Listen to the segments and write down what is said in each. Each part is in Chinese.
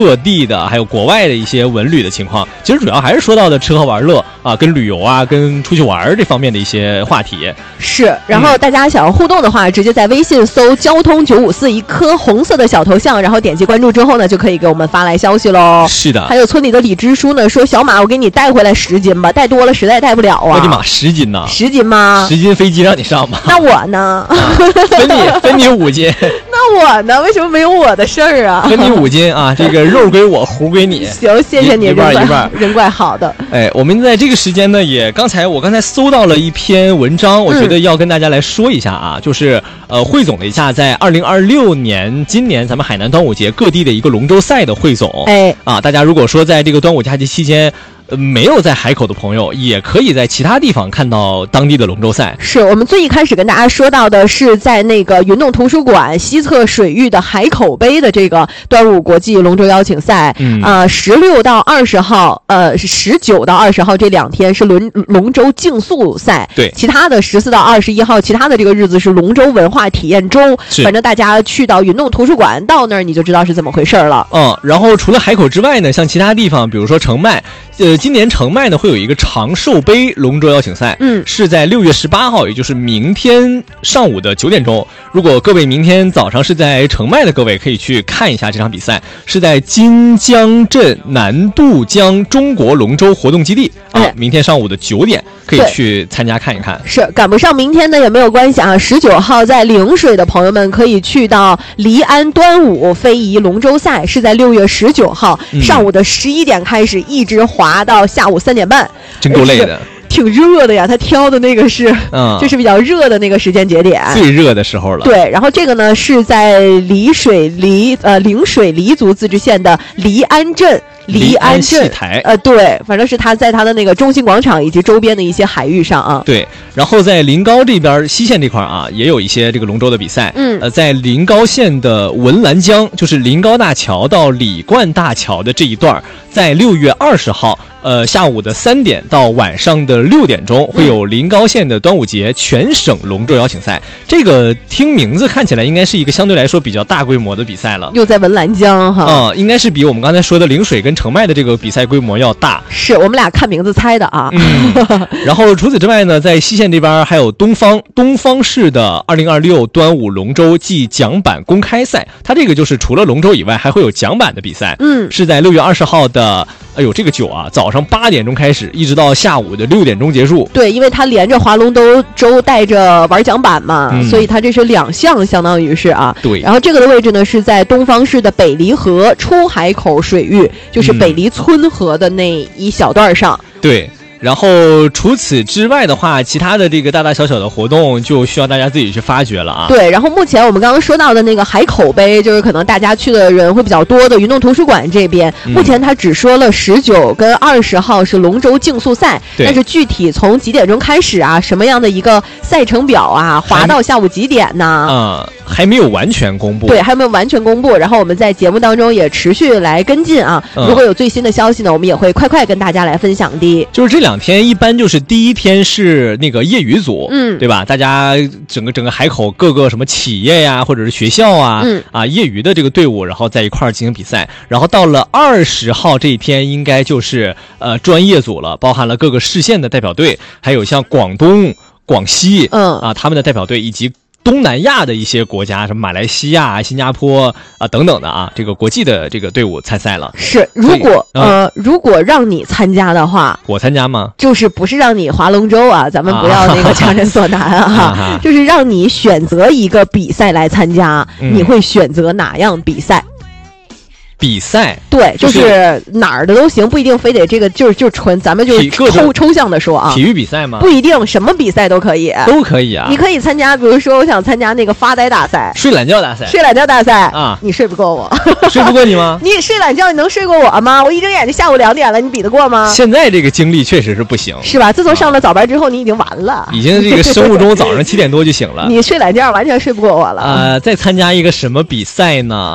各地的还有国外的一些文旅的情况，其实主要还是说到的吃喝玩乐啊，跟旅游啊，跟出去玩这方面的一些话题。 是，然后大家想要互动的话，直接在微信搜交通954一颗红色的小头像，然后点击关注之后呢，就可以给我们发来消息喽。 是的。 还有村里的李支书呢说，小马我给你带回来10斤吧，带多了实在带不了啊。 我的妈，10斤呢 ？10斤吗 ？10斤飞机让你上吗？ 那我呢？ 分你5斤。 那我呢？为什么没有我的事儿啊？ 分你5斤啊，这个肉归我，糊归你。 行，谢谢你， 一半。 人怪好的。 哎，我们在这个时间呢，我刚才搜到了一篇文章，我觉得要跟大家来说一下啊，就是汇总了一下在2026年今年咱们海南端午节各地的一个龙舟赛的汇总。 哎， 大家如果说在这个端午假期期间没有在海口的朋友，也可以在其他地方看到当地的龙舟赛。 是我们最一开始跟大家说到的是在那个云洞图书馆西侧水域的海口杯的这个端午国际龙舟邀请赛。16到20号，19到20号这2天是龙舟竞速赛。 对， 其他的14到21号其他的这个日子是龙舟文化体验周。反正大家去到云洞图书馆，到那儿你就知道是怎么回事了。 然后除了海口之外呢，像其他地方，比如说澄迈，今年澄迈呢会有一个长寿杯龙舟邀请赛，是在6月18号，也就是明天上午的9点钟。如果各位明天早上是在澄迈的各位，可以去看一下这场比赛，是在金江镇南渡江中国龙舟活动基地明天上午的9点可以去参加看一看。 是赶不上明天呢也没有关系啊，19号在陵水的朋友们可以去到黎安端午非遗龙舟赛，是在6月19号上午的11点开始，一直滑到下午3点半， 真够累的。 挺热的呀，他挑的那个是，就是比较热的那个时间节点， 最热的时候了。 对，然后这个呢是在陵水黎族自治县的黎安镇。黎安戏台， 对，反正是他在他的那个中心广场以及周边的一些海域上啊。 对，然后在临高这边西线这块啊，也有一些这个龙舟的比赛。在临高县的文澜江，就是临高大桥到李冠大桥的这一段，在6月20号。下午的3点到晚上的6点钟会有临高县的端午节全省龙舟邀请赛。这个听名字看起来应该是一个相对来说比较大规模的比赛了。 又在文澜江哈。 应该是比我们刚才说的陵水跟澄迈的这个比赛规模要大。 是我们俩看名字猜的啊。 然后除此之外呢，在西线这边还有东方市的2026端午龙舟暨桨板公开赛。它这个就是除了龙舟以外还会有桨板的比赛。是在6月20号的，哎呦这个久啊，早上8点钟开始，一直到下午的6点钟结束。 对，因为它连着划龙舟带着玩桨板嘛，所以它这是2项，相当于是啊。 对。 然后这个的位置呢是在东方市的北离河出海口水域，就是北离村河的那一小段上。 对。然后除此之外的话，其他的这个大大小小的活动就需要大家自己去发掘了啊。 对，然后目前我们刚刚说到的那个海口杯，就是可能大家去的人会比较多的云洞图书馆这边，目前他只说了19跟20号是龙舟竞速赛，但是具体从几点钟开始啊，什么样的一个赛程表啊，滑到下午几点呢？ 还没有完全公布。 对，还没有完全公布。然后我们在节目当中也持续来跟进啊。如果有最新的消息呢，我们也会快跟大家来分享的。 就是这2天一般就是第一天是那个业余组，对吧？大家整个海口各个什么企业呀，或者是学校啊，业余的这个队伍，然后在一块儿进行比赛。然后到了20号这一天，应该就是专业组了，包含了各个市县的代表队，还有像广东、广西，他们的代表队以及东南亚的一些国家，什么马来西亚、新加坡等等的啊，这个国际的这个队伍参赛了。 是，如果让你参加的话， 我参加吗？ 就是不是让你划龙舟啊，咱们不要那个强人所难啊，就是让你选择一个比赛来参加，你会选择哪样比赛？ 比赛对，就是哪儿的都行，不一定非得这个就是纯，咱们就是抽象的说啊。 体育比赛吗？ 不一定，什么比赛都可以， 都可以啊。 你可以参加，比如说我想参加那个发呆大赛、 睡懒觉大赛、 啊，你睡不过我， 睡不过你吗？ 你睡懒觉你能睡过我吗？我一睁眼就下午2点了，你比得过吗？ 现在这个精力确实是不行， 是吧？自从上了早班之后，你已经完了， 已经这个生物钟早上7点多就醒了。 你睡懒觉完全睡不过我了。 再参加一个什么比赛呢？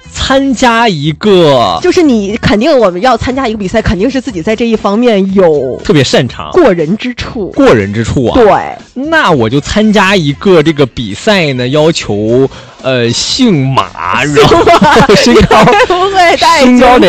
参加一个， 就是你肯定我们要参加一个比赛，肯定是自己在这一方面有特别擅长、 过人之处。 过人之处啊！ 对， 那我就参加一个这个比赛呢，要求姓马，然后身高不会太身高得